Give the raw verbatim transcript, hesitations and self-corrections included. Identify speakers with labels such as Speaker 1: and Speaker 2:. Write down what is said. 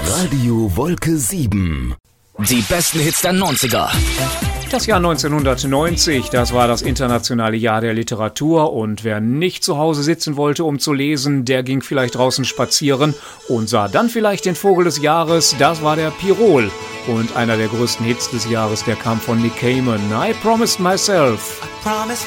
Speaker 1: Radio Wolke sieben.
Speaker 2: Die besten Hits der neunziger.
Speaker 3: Das Jahr neunzehnhundertneunzig, das war das internationale Jahr der Literatur, und wer nicht zu Hause sitzen wollte, um zu lesen, der ging vielleicht draußen spazieren und sah dann vielleicht den Vogel des Jahres, das war der Pirol. Und einer der größten Hits des Jahres, der kam von Nick Cayman, I Promised Myself.